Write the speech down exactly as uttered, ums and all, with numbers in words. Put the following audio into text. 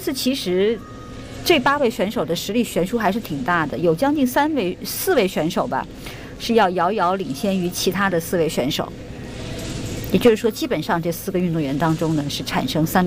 次其实这八位选手的实力悬殊还是挺大的，有将近三位、四位选手吧，是要遥遥领先于其他的四位选手。也就是说，基本上这四个运动员当中呢，是产生三